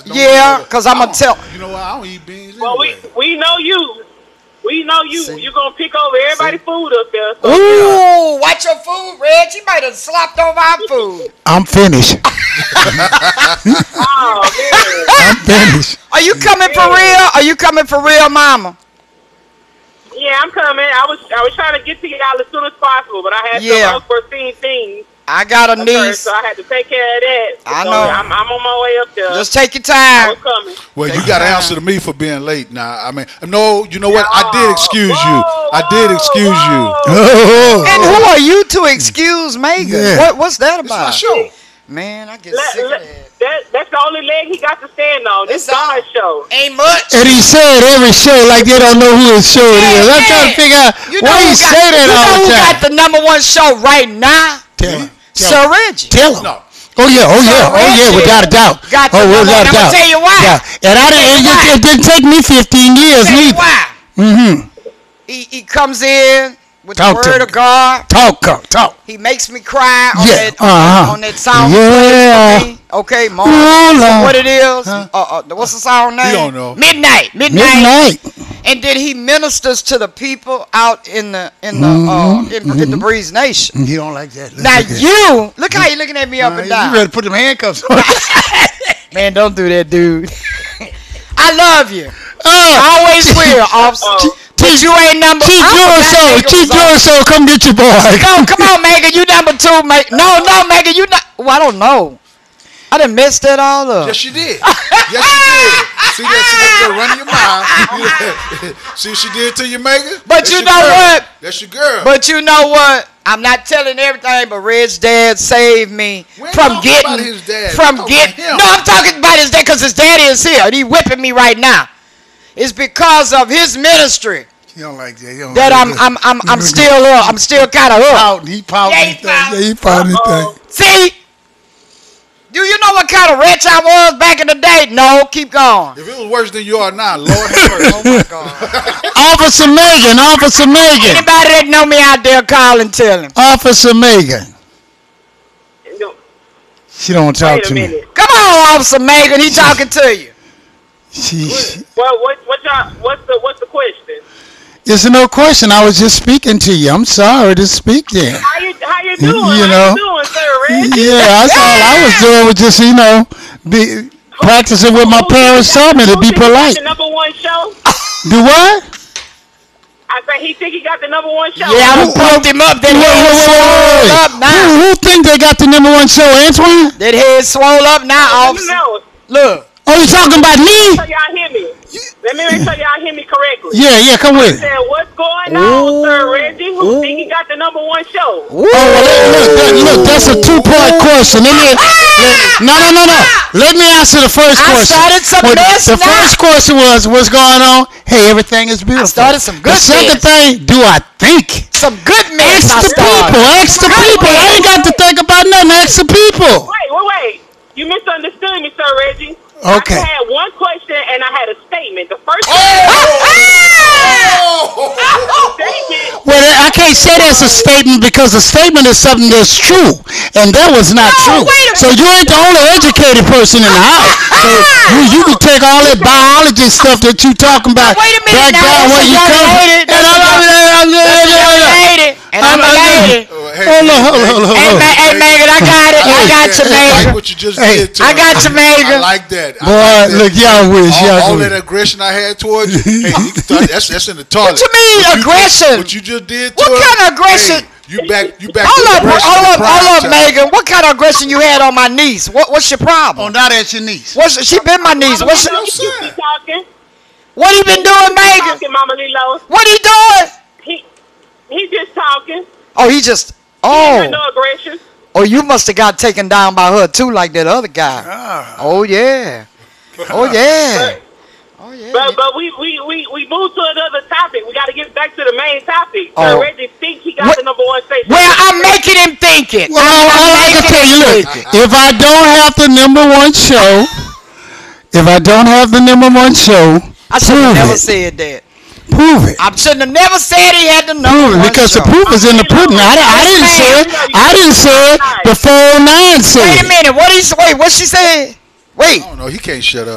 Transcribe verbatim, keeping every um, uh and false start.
Don't Yeah, because I'm going to tell. You know what? I don't eat beans anyway. Well, we we know you. We know you. See? You're going to pick over everybody's food up there. So, Ooh, watch your food, Reg. You might have slopped over our food. I'm finished. oh, man. I'm finished. Are you coming for real? Are you coming for real, mama? Yeah, I'm coming. I was I was trying to get to y'all as soon as possible, but I had Yeah. some unforeseen things. I got a occur, niece. so I had to take care of that. I So know. I'm, I'm on my way up there. Just take your I time. was coming. Well, you got to answer to me for being late. Now, I mean, no, you know what? I did Oh, excuse whoa, you. I did excuse whoa. Oh, And who are you to excuse Megan? Yeah. What, what's that you. It's my about? show. Man, I get Let- sick of let- that. that, that's the only leg he got to stand on. This It's all- God's show. Ain't much. and he said every show like they don't know who his show it is. I'm trying to figure out You know why who you got, say that you know all who the got time. the number one show right now? Tell him. Sir Reggie. Tell him. No. Oh yeah, oh yeah, oh yeah, Reggie without a doubt. got the oh, number without a one. I'ma doubt. tell you why. Yeah. And I didn't. Tell you It, why. it didn't take me fifteen years Tell you neither. why. Mm-hmm. He, he comes in with Talk the to word me. of God. Talk, talk, talk. He makes me cry on Yeah, that on, uh-huh. that, on that song. Yeah. For me. Okay, Mom. Hold on. What it is? Huh? Uh, uh, what's the song name? don't know. Midnight. Midnight. Midnight. And then he ministers to the people out in the in the Mhm, uh, in, in the mhm. Breeze Nation. You don't like that. Let's Now look at it. you look how you looking at me up Uh, and down. You ready to put them handcuffs on? Man, don't do that, dude. I love you. Oh, Always will, officer. But you ain't number. Chief I forgot Joroso, Megan Chief was on. Joroso, come get your boy. Come, come on, Megan. You number two, Megan. No, no, Megan. You not. Well, I don't know. I done messed that all up. Yes, you did. Yes, you did. See that? See that girl running your mouth. See what she did to you, Megan? But That's you your know girl. what? That's your girl. But you know what? I'm not telling everything, but Red's dad saved me We ain't from talking getting about his dad. from We talking getting. about him. No, I'm talking about his dad because his daddy is here and he whipping me right now. It's because of his ministry You don't like that. You don't that like I'm that. I'm I'm I'm still up. I'm still kind of up. Out. He pouting Yeah, his he thing. pouting. Yeah, he pouting his Uh-oh. thing. See? Do you know what kind of wretch I was back in the day? No, keep going. If it was worse than you are now, Lord have mercy. Oh my God. Officer Megan, Officer Megan, Anybody that know me out there, call and tell him. Officer Megan. No, She don't talk Wait a to me. minute. Come on, Officer Megan. He talking to you. She, she, Well, what what y'all? What's the what's the question? it's no question. I was just speaking to you. I'm sorry to speak then. How you how you doing? You how know. you doing, sir? Reggie? Yeah, that's all I was doing was just, you know, be practicing what my Who parents think he told me got- to who be think he got polite. The number one show. Do what? I say he think he got the number one show. Yeah, I done Who- pumped him up. That Wait, wait, head wait, swole wait, up wait. now. Who, who think they got the number one show, Antoine? That head swole up now, Let me Officer. know. Look. Oh, you talking about me? So y'all hear me. Let me make sure y'all hear me correctly. Yeah, yeah, come with it. Said, what's going Ooh. on, Sir Reggie? Who Ooh. think he got the number one show? Ooh. Oh, well, look, that, look, that's a two-part question. Let me, let, no, no, no, no. Let me answer the first I question. started some Well, mess The now. first question was, what's going on? Hey, everything is beautiful. started some good The second mess. thing, do I think? Some good mess Ask I the started. people. Ask the people. I ain't got to think about nothing. Ask the people. Wait, wait, wait. You misunderstood me, Sir Reggie. Okay. I had one question and I had a statement. The first Oh! statement. Well, I can't say that's a statement because a statement is something that's true, and that was not true. wait a So you ain't the only educated person in the house. So you, you can take all that biology stuff that you talking about Wait a minute back now, down that's where a you young come. lady. And That's a I'm- young- I'm- I'm- Lady, and I'm a lady. Hold on, hold on, hold on, Hey, hold Ma- on. hey, Megan, I got it. I got you, I like Megan. what you just Hey, did to I her. got you, Megan. I like that. I Boy, like that. look, y'all wish, all, y'all all wish. that aggression I had towards you, hey, you can throw- that's that's in the toilet. What you mean, just- aggression? what you just did to What her, kind of aggression? Hey, you back, you back. Hold to up, aggression hold in up, prime hold up, time. Megan. What kind of aggression you had on my niece? What, what's your problem? Oh, now that's your niece. What's she been my niece? What's Mama your Lilo, son? you keep talking. what he been doing, Megan? Talking, Mama Lilo. What he doing? He he just talking. Oh, he just. He ain't got Oh, no aggression. oh, you must have got taken down by her too, like that other guy. Ah. Oh yeah. Oh yeah. Oh yeah. But but we we we we moved to another topic. We got to get back to the main topic. Oh. Sir Reggie thinks he got What- the number one station. Well, I'm making him think it. Well, I'm, all I can making tell him you, look, think it. if I don't have the number one show, if I don't have the number one show, I should have prove never it. said that. Prove it. I shouldn't have never said he had the number Prove it, one because show. the proof is in the pudding. I, I didn't say it. I didn't say it. The four oh nine said Wait it. a minute. What he? Wait, what she said? Wait. I don't know. He can't shut up.